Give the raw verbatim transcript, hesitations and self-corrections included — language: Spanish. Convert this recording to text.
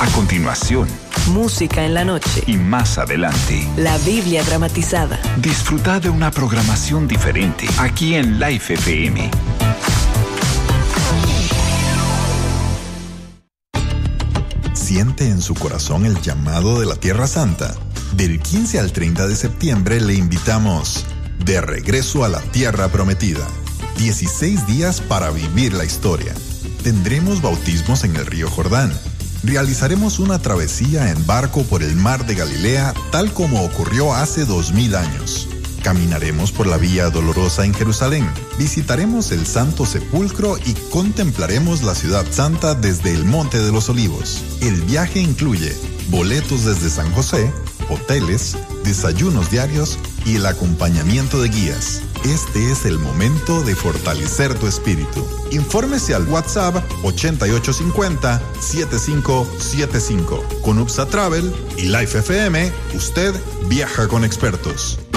A continuación, música en la noche. Y más adelante, la Biblia dramatizada. Disfruta de una programación diferente aquí en Life F M. Siente en su corazón el llamado de la Tierra Santa. Del quince al treinta de septiembre le invitamos De Regreso a la Tierra Prometida. dieciséis días para vivir la historia. Tendremos bautismos en el río Jordán. Realizaremos una travesía en barco por el mar de Galilea, tal como ocurrió hace dos mil años. Caminaremos por la Vía Dolorosa en Jerusalén. Visitaremos el Santo Sepulcro y contemplaremos la Ciudad Santa desde el Monte de los Olivos. El viaje incluye boletos desde San José, hoteles, desayunos diarios y el acompañamiento de guías. Este es el momento de fortalecer tu espíritu. Infórmese al WhatsApp ochenta y ocho cincuenta, setenta y cinco setenta y cinco. Con U P S A Travel y Life F M, usted viaja con expertos.